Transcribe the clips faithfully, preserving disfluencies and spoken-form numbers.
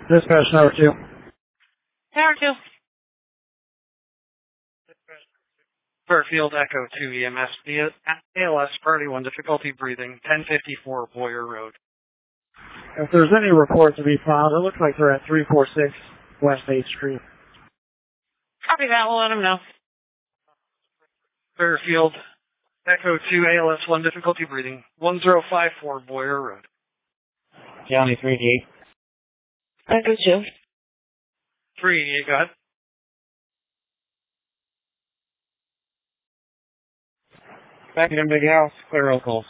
Dispatch number two. Tower two. Fairfield Echo two E M S, A L S Priority one, difficulty breathing, ten fifty-four Boyer Road. If there's any report to be filed, it looks like they're at three forty-six West eighth Street. Copy that, we'll let them know. Fairfield Echo two A L S one, difficulty breathing, one zero five four Boyer Road. County three eighty-eight. Echo two. three eighty-eight, go ahead. Back in Big House, clear roll calls.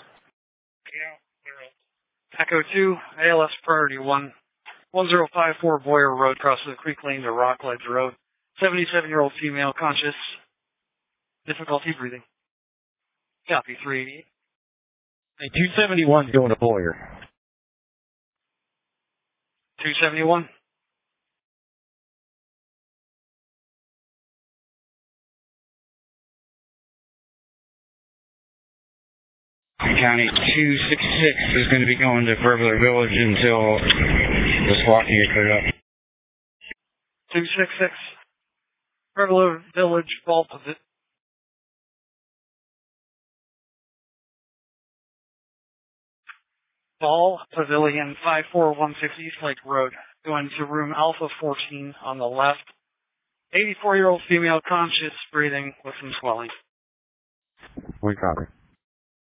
Echo two, A L S Priority one, one zero five four Boyer Road, crosses the Creek Lane to Rockledge Road. seventy-seven-year-old female, conscious, difficulty breathing. Copy, three eighty-eight. Hey, two seventy-one's going to Boyer. two seventy-one. County two sixty-six is going to be going to Further Village until the SWAT can get cleared up. two sixty-six. Further Village, Ball Pavilion. Ball Pavilion, five four one six East Lake Road. Going to room Alpha fourteen on the left. eighty-four-year-old female, conscious, breathing with some swelling. We copy.